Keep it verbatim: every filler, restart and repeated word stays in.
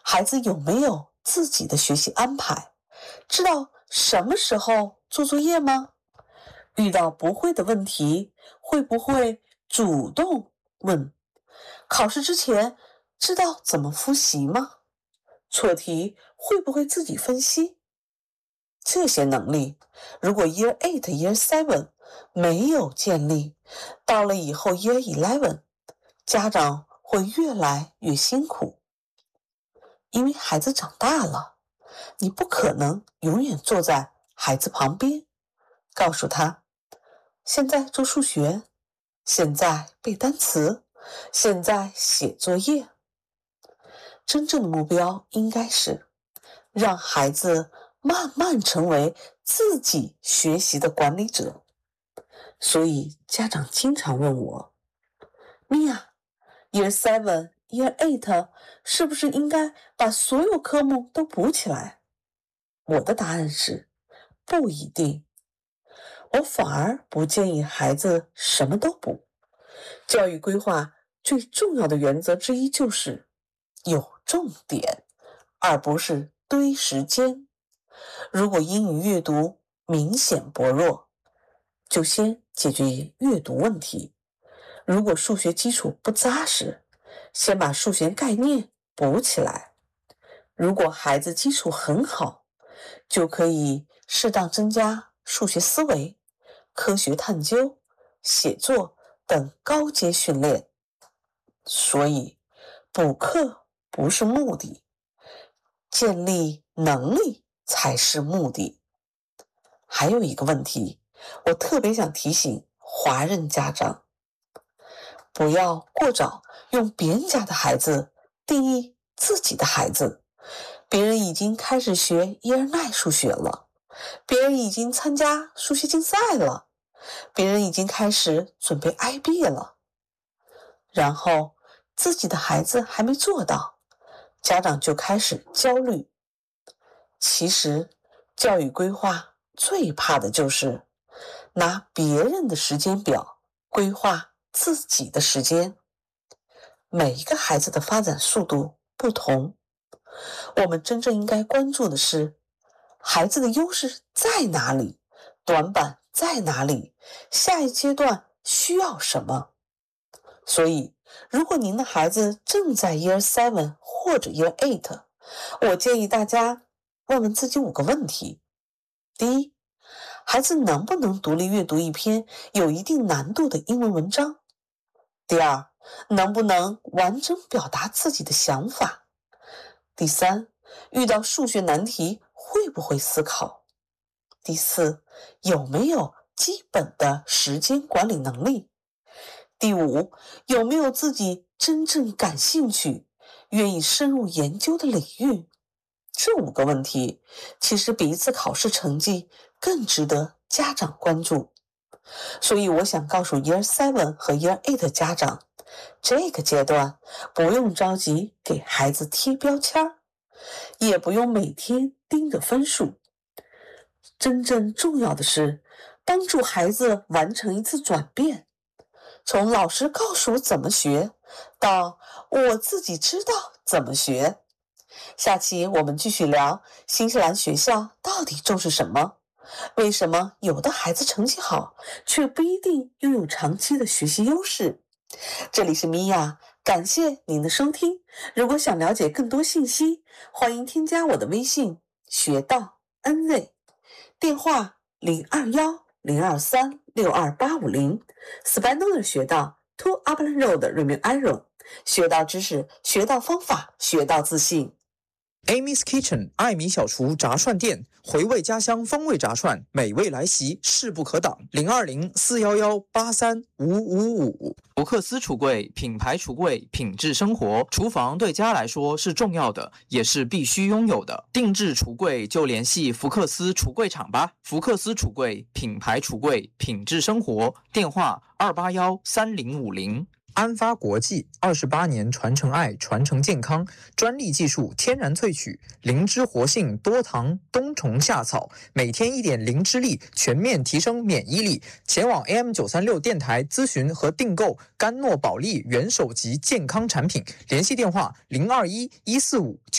孩子有没有自己的学习安排？知道什么时候做作业吗？遇到不会的问题，会不会主动问？考试之前知道怎么复习吗？错题会不会自己分析？这些能力，如果 Year eight、Year seven 没有建立，到了以后 Year eleven， 家长会越来越辛苦。因为孩子长大了，你不可能永远坐在孩子旁边，告诉他，现在做数学，现在背单词，现在写作业。真正的目标应该是让孩子慢慢成为自己学习的管理者。所以家长经常问我，米娅 Year seven、Year eight 是不是应该把所有科目都补起来？我的答案是不一定。我反而不建议孩子什么都补。教育规划最重要的原则之一就是有重点，而不是堆时间。如果英语阅读明显薄弱，就先解决阅读问题。如果数学基础不扎实，先把数学概念补起来。如果孩子基础很好，就可以适当增加数学思维、科学探究、写作等高阶训练。所以，补课不是目的，建立能力才是目的。还有一个问题，我特别想提醒华人家长，不要过早用别人家的孩子定义自己的孩子。别人已经开始学 Year nine 数学了，别人已经参加数学竞赛了，别人已经开始准备 I B 了，然后自己的孩子还没做到，家长就开始焦虑。其实教育规划最怕的就是拿别人的时间表规划自己的时间。每一个孩子的发展速度不同，我们真正应该关注的是孩子的优势在哪里，短板在哪里，下一阶段需要什么。所以如果您的孩子正在 Year seven 或者 Year eight， 我建议大家问问自己五个问题。第一，孩子能不能独立阅读一篇有一定难度的英文文章？第二，能不能完整表达自己的想法？第三，遇到数学难题会不会思考？第四，有没有基本的时间管理能力？第五，有没有自己真正感兴趣、愿意深入研究的领域？这五个问题其实比一次考试成绩更值得家长关注。所以我想告诉 Year seven 和 Year eight 家长，这个阶段不用着急给孩子贴标签，也不用每天盯着分数。真正重要的是帮助孩子完成一次转变，从老师告诉我怎么学，到我自己知道怎么学。下期我们继续聊新西兰学校到底重视什么，为什么有的孩子成绩好，却不一定拥有长期的学习优势。这里是米娅，感谢您的收听。如果想了解更多信息，欢迎添加我的微信学到 N Z， 电话零二幺零二三六二八五零 Spanish 学到 To Upland Road Remain Iron， 学到知识，学到方法，学到自信。 Amy's Kitchen 艾米小厨炸串店，回味家乡风味炸串，美味来袭，势不可挡。零二零四幺幺八三五五五。福克斯橱柜，品牌橱柜，品质生活。厨房对家来说是重要的，也是必须拥有的。定制橱柜就联系福克斯橱柜厂吧。福克斯橱柜，品牌橱柜，品质生活。电话二八幺三零五零。安发国际二十八年传承爱，传承健康，专利技术天然萃取，灵芝活性多糖冬虫夏草，每天一点灵芝力，全面提升免疫力。前往 A M 九三六 电台咨询和订购甘诺宝利元首级健康产品，联系电话零二一一四五